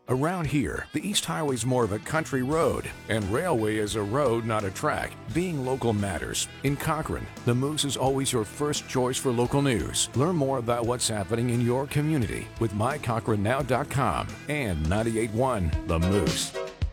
Around here, the East Highway is more of a country road, and Railway is a road, not a track. Being local matters. In Cochrane, the Moose is always your first choice for local news. Learn more about what's happening in your community with mycochranenow.com and 98.1 The Moose.